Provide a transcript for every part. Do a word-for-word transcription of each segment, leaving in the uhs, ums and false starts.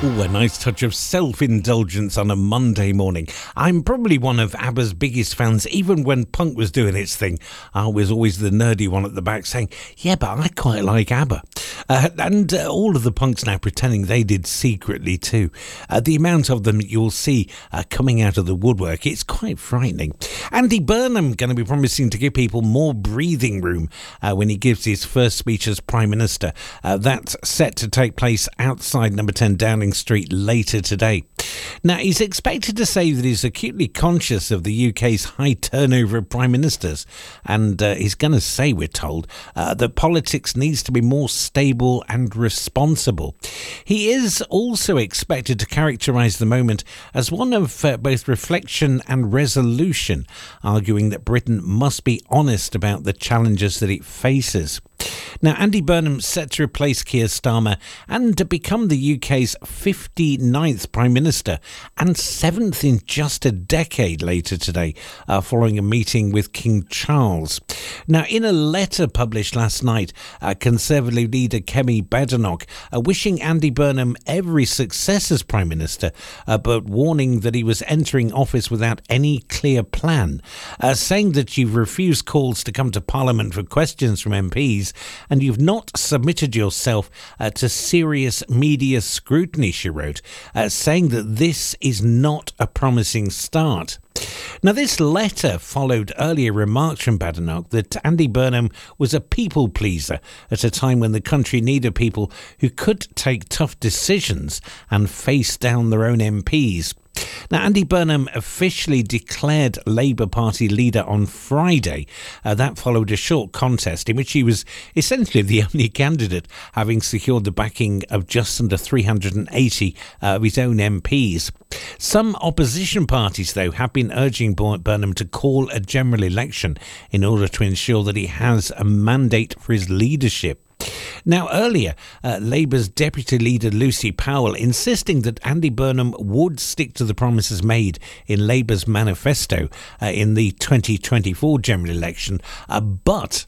Ooh, a nice touch of self-indulgence on a Monday morning. I'm probably one of ABBA's biggest fans. Even when punk was doing its thing, I was always the nerdy one at the back saying, yeah, but I quite like ABBA. Uh, and uh, all of the punks now pretending they did secretly too. Uh, the amount of them you'll see uh, coming out of the woodwork, it's quite frightening. Andy Burnham going to be promising to give people more breathing room uh, when he gives his first speech as Prime Minister. Uh, that's set to take place outside number ten Downing Street later today. Now, he's expected to say that he's acutely conscious of the U K's high turnover of prime ministers, and uh, he's going to say, we're told, uh, that politics needs to be more stable and responsible. He is also expected to characterise the moment as one of uh, both reflection and resolution, arguing that Britain must be honest about the challenges that it faces. Now, Andy Burnham set to replace Keir Starmer and to become the U K's fifty-ninth Prime Minister and seventh in just a decade later today, uh, following a meeting with King Charles. Now, in a letter published last night, uh, Conservative leader Kemi Badenoch uh, wishing Andy Burnham every success as Prime Minister, uh, but warning that he was entering office without any clear plan, uh, saying that you've refused calls to come to Parliament for questions from M Ps and you've not submitted yourself uh, to serious media scrutiny, she wrote, uh, saying that this is not a promising start. Now, this letter followed earlier remarks from Badenoch that Andy Burnham was a people pleaser at a time when the country needed people who could take tough decisions and face down their own M Ps. Now, Andy Burnham officially declared Labour Party leader on Friday. Uh, that followed a short contest in which he was essentially the only candidate, having secured the backing of just under three hundred eighty uh, of his own M Ps. Some opposition parties, though, have been urging Burnham to call a general election in order to ensure that he has a mandate for his leadership. Now, earlier, uh, Labour's Deputy Leader Lucy Powell insisting that Andy Burnham would stick to the promises made in Labour's manifesto uh, in the twenty twenty-four general election, uh, but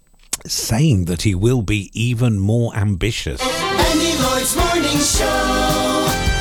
saying that he will be even more ambitious. Andy Lloyd's Morning Show.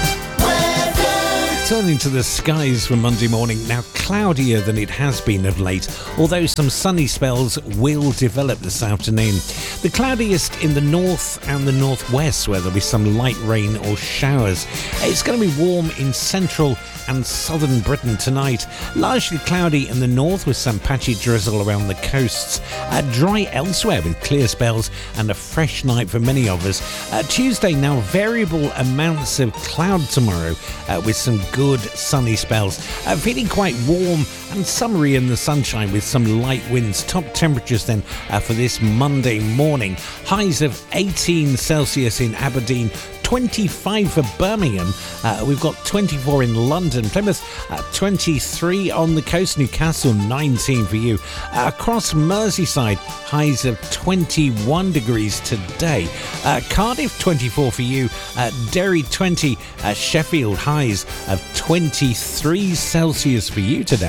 Turning to the skies for Monday morning, now cloudier than it has been of late, although some sunny spells will develop this afternoon. The cloudiest in the north and the northwest, where there'll be some light rain or showers. It's going to be warm in central and southern Britain tonight. Largely cloudy in the north with some patchy drizzle around the coasts. Uh, dry elsewhere with clear spells and a fresh night for many of us. Uh, Tuesday, now variable amounts of cloud tomorrow uh, with some good sunny spells. Uh, feeling quite warm and summery in the sunshine with some light winds. Top temperatures then uh, for this Monday morning. Highs of eighteen Celsius in Aberdeen, twenty-five for Birmingham. Uh, we've got twenty-four in London, Plymouth, uh, twenty-three on the coast, Newcastle nineteen for you. Uh, across Merseyside, highs of twenty-one degrees today. Uh, Cardiff twenty-four for you. Uh, Derry twenty. Uh, Sheffield highs of twenty-three Celsius for you today.